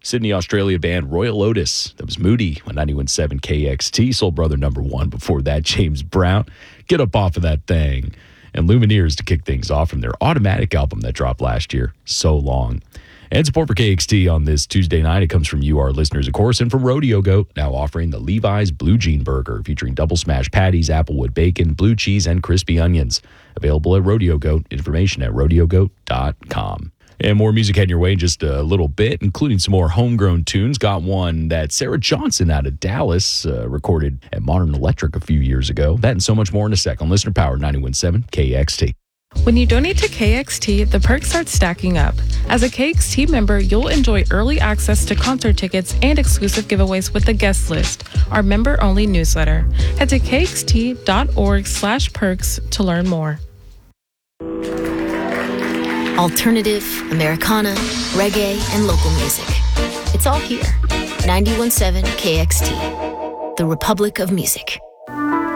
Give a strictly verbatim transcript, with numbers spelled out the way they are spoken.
Sydney, Australia band Royal Otis. That was Moody on ninety-one point seven K X T. Soul Brother number one. Before that, James Brown. Get Up Off of That Thing. And Lumineers to kick things off from their Automatic album that dropped last year, So Long. And support for K X T on this Tuesday night. It comes from you, our listeners, of course, and from Rodeo Goat, now offering the Levi's Blue Jean Burger, featuring double smash patties, applewood bacon, blue cheese, and crispy onions. Available at Rodeo Goat. Information at rodeo goat dot com. And more music heading your way in just a little bit, including some more homegrown tunes. Got one that Sarah Johnson out of Dallas uh, recorded at Modern Electric a few years ago. That and so much more in a second. Listener Power, ninety-one point seven K X T. When you donate to K X T, the perks start stacking up. As a K X T member, you'll enjoy early access to concert tickets and exclusive giveaways with the guest list, our member-only newsletter. Head to k x t dot org slash perks to learn more. Alternative, Americana, reggae, and local music. It's all here. ninety-one point seven K X T, the Republic of Music.